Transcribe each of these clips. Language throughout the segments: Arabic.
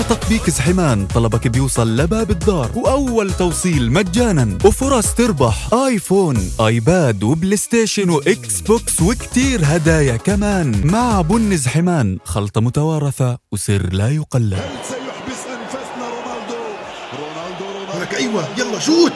تطبيق زحمان طلبك بيوصل لباب الدار، وأول توصيل مجانا، وفرص تربح آيفون، آيباد، وبلاي ستيشن، وإكس بوكس، وكتير هدايا كمان. مع بن زحمان، خلطة متوارثة وسر لا يقلد. هل سيحبس أنفاسنا رونالدو؟ لك أيوة، يلا شوت.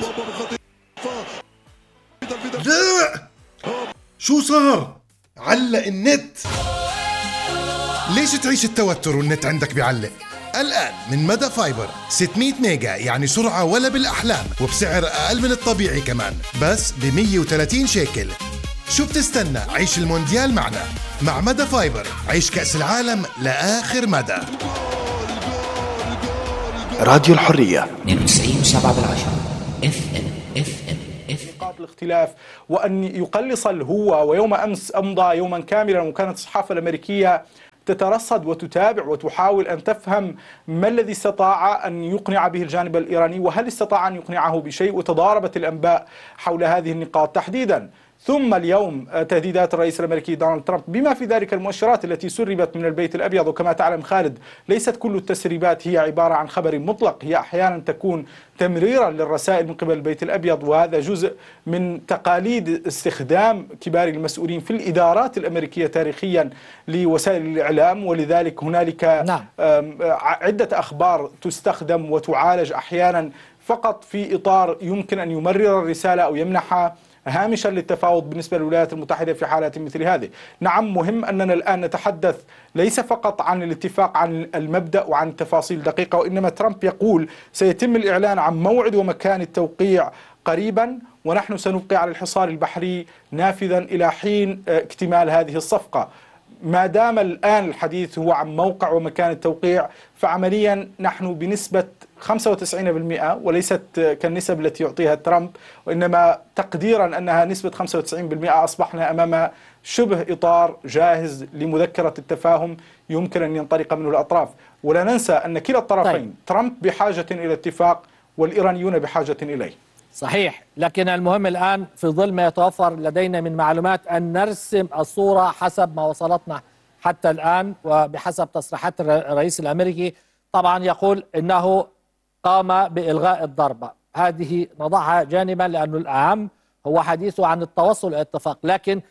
لا، شو صار؟ علق النت. ليش تعيش التوتر والنت عندك بيعلق؟ الآن من مدى فايبر 600 ميجا، يعني سرعة ولا بالأحلام، وبسعر أقل من الطبيعي كمان، بس ب 130 شيكل. شو بتستنى؟ عيش المونديال معنا. مع مدى فايبر عيش كأس العالم لآخر مدى. راديو الحرية 92.7 FM. الاختلاف وأن يقلص الهوة. ويوم أمس أمضى يوما كاملا وكانت الصحافة الأمريكية تترصد وتتابع وتحاول أن تفهم ما الذي استطاع أن يقنع به الجانب الإيراني، وهل استطاع أن يقنعه بشيء، وتضاربت الأنباء حول هذه النقاط تحديدا. ثم اليوم تهديدات الرئيس الأمريكي دونالد ترامب بما في ذلك المؤشرات التي سربت من البيت الأبيض. وكما تعلم خالد، ليست كل التسريبات هي عبارة عن خبر مطلق، هي أحيانا تكون تمريرا للرسائل من قبل البيت الأبيض، وهذا جزء من تقاليد استخدام كبار المسؤولين في الإدارات الأمريكية تاريخيا لوسائل الإعلام. ولذلك هنالك عدة أخبار تستخدم وتعالج أحيانا فقط في إطار يمكن أن يمرر الرسالة أو يمنحها هامشا للتفاوض بالنسبة للولايات المتحدة في حالات مثل هذه. نعم، مهم أننا الآن نتحدث ليس فقط عن الاتفاق عن المبدأ وعن تفاصيل دقيقة، وإنما ترامب يقول سيتم الإعلان عن موعد ومكان التوقيع قريبا، ونحن سنبقي على الحصار البحري نافذا إلى حين اكتمال هذه الصفقة. ما دام الآن الحديث هو عن موقع ومكان التوقيع، فعمليا نحن بنسبة 95%، وليست كالنسب التي يعطيها ترامب، وإنما تقديرا أنها نسبة 95%، أصبحنا أمام شبه إطار جاهز لمذكرة التفاهم يمكن أن ينطلق منه الأطراف. ولا ننسى أن كلا الطرفين ترامب بحاجة إلى اتفاق والإيرانيون بحاجة إليه. صحيح، لكن المهم الآن في ظل ما يتوفر لدينا من معلومات أن نرسم الصورة حسب ما وصلتنا حتى الآن، وبحسب تصريحات الرئيس الأمريكي طبعا يقول أنه قام بإلغاء الضربة. هذه نضعها جانبا لأنه الأهم هو حديثه عن التوصل إلى اتفاق، لكن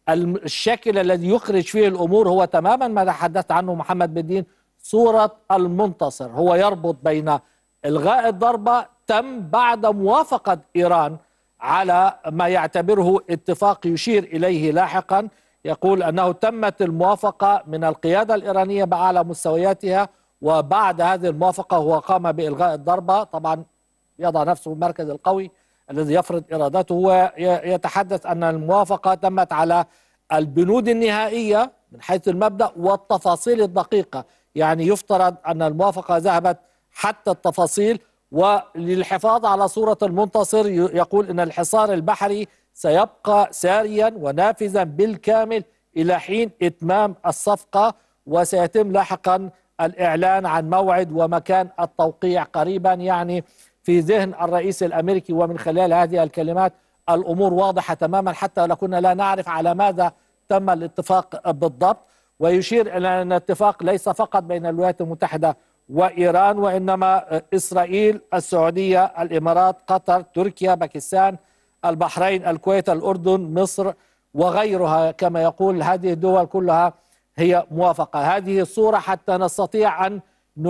الشكل الذي يخرج فيه الأمور هو تماما ما تحدث عنه محمد بدين، صورة المنتصر. هو يربط بين إلغاء الضربة تم بعد موافقة إيران على ما يعتبره اتفاق يشير إليه لاحقا، يقول أنه تمت الموافقة من القيادة الإيرانية بأعلى مستوياتها، وبعد هذه الموافقة هو قام بإلغاء الضربة. طبعا يضع نفسه المركز القوي الذي يفرض إرادته، ويتحدث أن الموافقة تمت على البنود النهائية من حيث المبدأ والتفاصيل الدقيقة. يعني يفترض أن الموافقة ذهبت حتى التفاصيل. وللحفاظ على صورة المنتصر يقول أن الحصار البحري سيبقى ساريا ونافذا بالكامل إلى حين إتمام الصفقة، وسيتم لاحقا الإعلان عن موعد ومكان التوقيع قريبا. يعني في ذهن الرئيس الأمريكي ومن خلال هذه الكلمات الأمور واضحة تماما، حتى لو كنا لا نعرف على ماذا تم الاتفاق بالضبط. ويشير إلى أن الاتفاق ليس فقط بين الولايات المتحدة وإيران، وإنما إسرائيل، السعودية، الإمارات، قطر، تركيا، باكستان، البحرين، الكويت، الأردن، مصر وغيرها. كما يقول هذه الدول كلها هي موافقة. هذه الصورة حتى نستطيع أن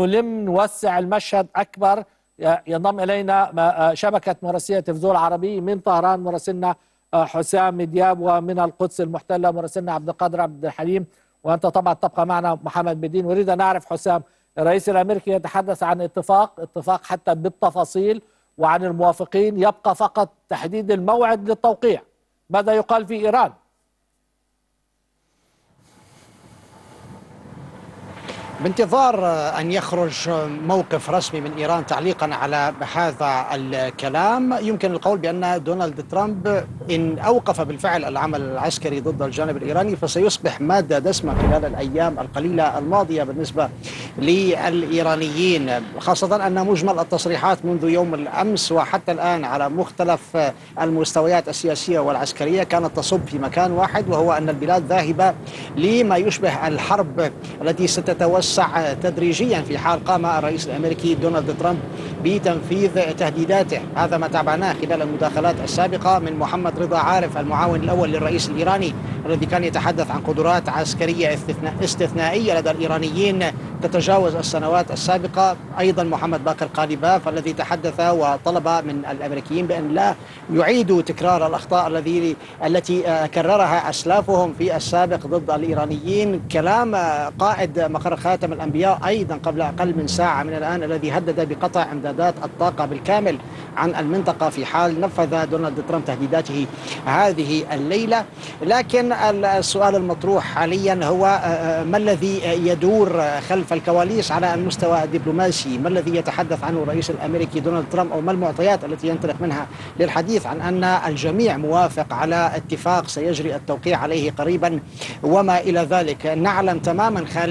نوسع المشهد أكبر. ينضم إلينا شبكة مراسلي التلفزيون العربي من طهران مراسلنا حسام دياب، ومن القدس المحتلة مراسلنا عبد القادر عبد الحليم، وأنت طبعا تبقى معنا محمد بدين. أريد أن أعرف حسام، الرئيس الأمريكي يتحدث عن اتفاق حتى بالتفاصيل وعن الموافقين، يبقى فقط تحديد الموعد للتوقيع. ماذا يقال في إيران؟ بانتظار أن يخرج موقف رسمي من إيران تعليقا على هذا الكلام، يمكن القول بأن دونالد ترامب إن أوقف بالفعل العمل العسكري ضد الجانب الإيراني فسيصبح مادة دسمة خلال الأيام القليلة الماضية بالنسبة للإيرانيين، خاصة أن مجمل التصريحات منذ يوم الأمس وحتى الآن على مختلف المستويات السياسية والعسكرية كانت تصب في مكان واحد، وهو أن البلاد ذاهبة لما يشبه الحرب التي ستتوسع تتوسع تدريجيا في حال قام الرئيس الأمريكي دونالد ترامب بتنفيذ تهديداته. هذا ما تابعناه خلال المداخلات السابقة من محمد رضا عارف المعاون الأول للرئيس الإيراني، الذي كان يتحدث عن قدرات عسكرية استثنائية لدى الإيرانيين تتجاوز السنوات السابقة. أيضا محمد باقر قالباف الذي تحدث وطلب من الأمريكيين بأن لا يعيدوا تكرار الأخطاء التي كررها أسلافهم في السابق ضد الإيرانيين. كلام قائد مقر خاتم الأنبياء أيضا قبل أقل من ساعة من الآن، الذي هدد بقطع إمدادات الطاقة بالكامل عن المنطقة في حال نفذ دونالد ترامب تهديداته هذه الليلة. لكن السؤال المطروح حاليا هو ما الذي يدور خلف الكواليس على المستوى الدبلوماسي؟ ما الذي يتحدث عنه الرئيس الأمريكي دونالد ترامب، أو ما المعطيات التي ينطلق منها للحديث عن أن الجميع موافق على اتفاق سيجري التوقيع عليه قريبا وما إلى ذلك؟ نعلم تماما خالد